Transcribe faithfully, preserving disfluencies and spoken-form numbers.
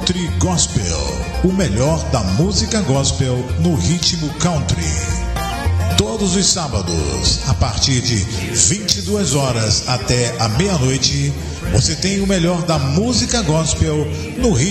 Country Gospel, o melhor da música gospel no ritmo country. Todos os sábados, a partir de vinte e duas horas até a meia-noite, você tem o melhor da música gospel no ritmo